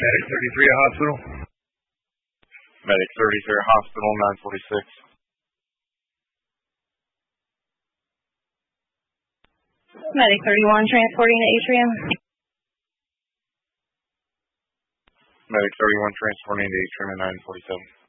Medic 33 at hospital. Medic 33 at hospital, 946. Medic 31 transporting to Atrium. Medic 31 transporting to Atrium at 947.